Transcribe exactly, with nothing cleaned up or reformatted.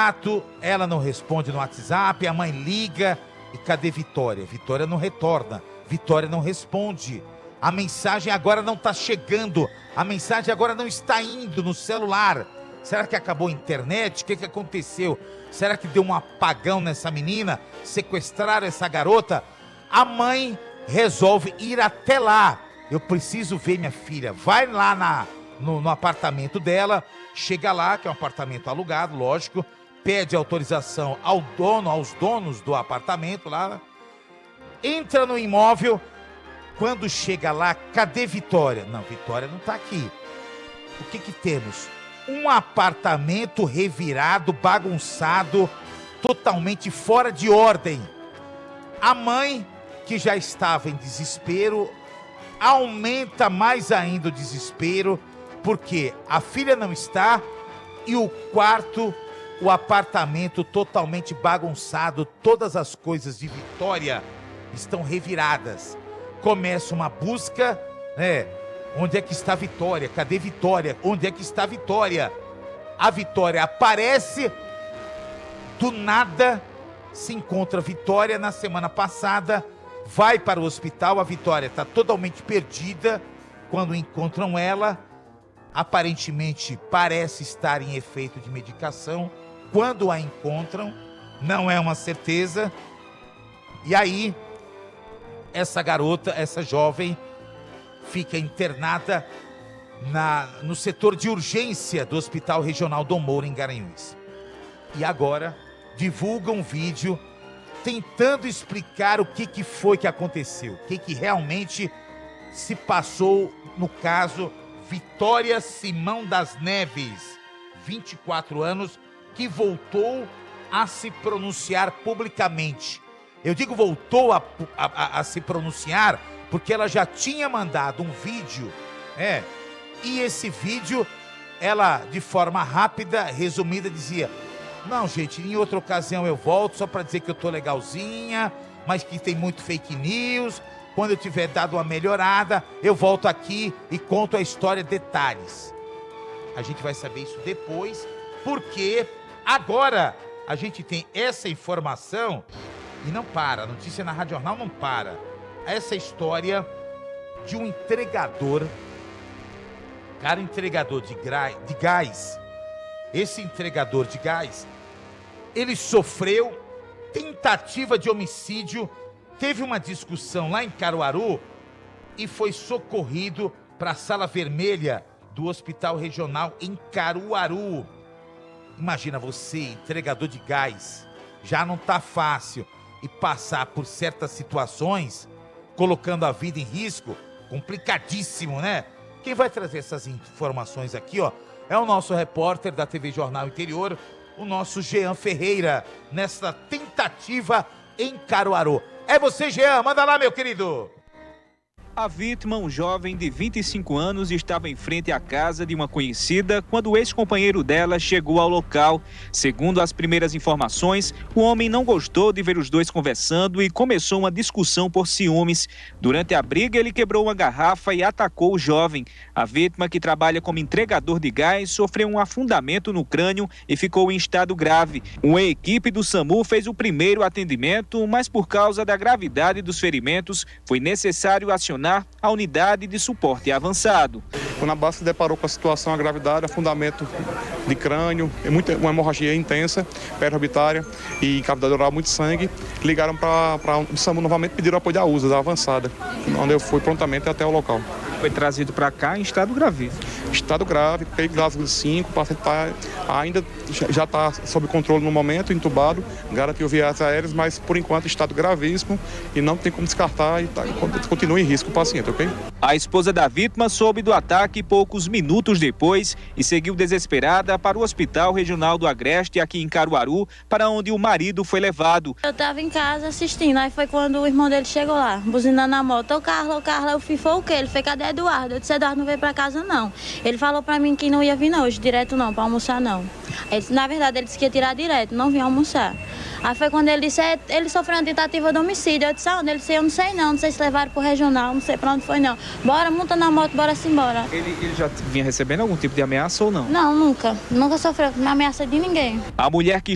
fato, ela não responde no WhatsApp, a mãe liga e cadê Vitória? Vitória não retorna, Vitória não responde. A mensagem agora não está chegando, a mensagem agora não está indo no celular. Será que acabou a internet? O que, que aconteceu? Será que deu um apagão nessa menina? Sequestraram essa garota? A mãe resolve ir até lá. Eu preciso ver minha filha. Vai lá na, no, no apartamento dela, chega lá, que é um apartamento alugado, lógico, pede autorização ao dono, aos donos do apartamento lá, entra no imóvel. Quando chega lá, cadê Vitória? Não, Vitória não está aqui. O que que temos? Um apartamento revirado, bagunçado, totalmente fora de ordem. A mãe, que já estava em desespero, aumenta mais ainda o desespero, porque a filha não está e o quarto, o apartamento totalmente bagunçado, todas as coisas de Vitória estão reviradas. Começa uma busca, né? Onde é que está Vitória? Cadê Vitória? Onde é que está Vitória? A Vitória aparece, do nada se encontra Vitória na semana passada, vai para o hospital, a Vitória está totalmente perdida. Quando encontram ela, aparentemente parece estar em efeito de medicação. Quando a encontram, não é uma certeza. E aí, essa garota, essa jovem, fica internada na, no setor de urgência do Hospital Regional Dom Moura, em Garanhuns. E agora divulga um vídeo tentando explicar o que, que foi que aconteceu, o que, que realmente se passou no caso Vitória Simão das Neves, vinte e quatro anos, que voltou a se pronunciar publicamente. Eu digo voltou a, a, a se pronunciar porque ela já tinha mandado um vídeo, é, e esse vídeo, ela, de forma rápida, resumida, dizia: não, gente, em outra ocasião eu volto só para dizer que eu tô legalzinha, mas que tem muito fake news. Quando eu tiver dado uma melhorada, eu volto aqui e conto a história, detalhes. A gente vai saber isso depois, porque agora a gente tem essa informação e não para, a notícia na Rádio Jornal não para. Essa história de um entregador, cara, entregador de, gra... de gás, esse entregador de gás, ele sofreu tentativa de homicídio, teve uma discussão lá em Caruaru e foi socorrido para a sala vermelha do Hospital Regional em Caruaru. Imagina você, entregador de gás, já não tá fácil, e passar por certas situações, colocando a vida em risco, complicadíssimo, né? Quem vai trazer essas informações aqui, ó, é o nosso repórter da T V Jornal Interior, o nosso Jean Ferreira, nessa tentativa em Caruaru. É você, Jean, manda lá, meu querido! A vítima, um jovem de vinte e cinco anos, estava em frente à casa de uma conhecida quando o ex-companheiro dela chegou ao local. Segundo as primeiras informações, o homem não gostou de ver os dois conversando e começou uma discussão por ciúmes. Durante a briga, ele quebrou uma garrafa e atacou o jovem. A vítima, que trabalha como entregador de gás, sofreu um afundamento no crânio e ficou em estado grave. Uma equipe do SAMU fez o primeiro atendimento, mas por causa da gravidade dos ferimentos, foi necessário acionar a unidade de suporte avançado. Quando a base se deparou com a situação, a gravidade, afundamento de crânio, uma hemorragia intensa, periorbitária e cavidade oral, muito sangue, ligaram para o SAMU novamente, pediram apoio da U S A, da avançada, onde eu fui prontamente até o local. Foi trazido para cá em estado grave. Estado grave, P Glasgow cinco, o paciente tá, ainda já está sob controle no momento, entubado, garantiu vias aéreas, mas por enquanto estado gravíssimo e não tem como descartar e tá, continua em risco o paciente, ok? A esposa da vítima soube do ataque poucos minutos depois e seguiu desesperada para o Hospital Regional do Agreste, aqui em Caruaru, para onde o marido foi levado. Eu estava em casa assistindo, aí foi quando o irmão dele chegou lá, buzinando na moto. Ô Carla, ô Carla, eu fui, foi o quê? Ele foi, cadê Eduardo? Eu disse, Eduardo não veio pra casa não. Ele falou pra mim que não ia vir não, hoje direto não, pra almoçar não. Ele, na verdade ele disse que ia tirar direto, não vinha almoçar. Aí foi quando ele disse, é, ele sofreu uma tentativa de homicídio. Eu disse, aonde? Ele disse, eu não sei não, não sei se levaram pro regional, não sei pra onde foi não. Bora, monta na moto, bora-se embora. Ele, ele já vinha recebendo algum tipo de ameaça ou não? Não, nunca. Nunca sofreu uma ameaça de ninguém. A mulher que